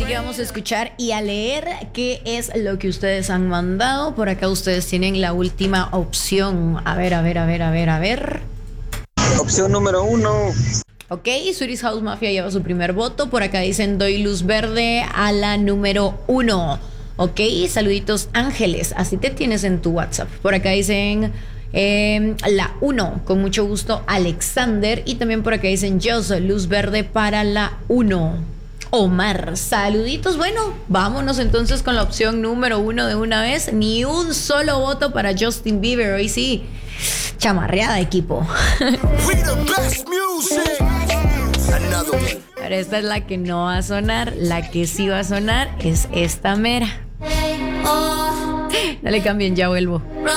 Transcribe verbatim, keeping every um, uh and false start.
que vamos a escuchar y a leer qué es lo que ustedes han mandado. Por acá ustedes tienen la última opción. A ver, a ver, a ver, a ver, a ver. Opción número uno. Ok, Swedish House Mafia lleva su primer voto. Por acá dicen doy luz verde a la número uno. Ok, saluditos Ángeles, así te tienes en tu WhatsApp. Por acá dicen eh, la uno, con mucho gusto Alexander. Y también por acá dicen Jos, luz verde para la uno. Omar, saluditos. Bueno, vámonos entonces con la opción número uno de una vez. Ni un solo voto para Justin Bieber. Hoy sí, chamarreada, equipo. Pero esta es la que no va a sonar. La que sí va a sonar es esta mera. No le cambien, ya vuelvo.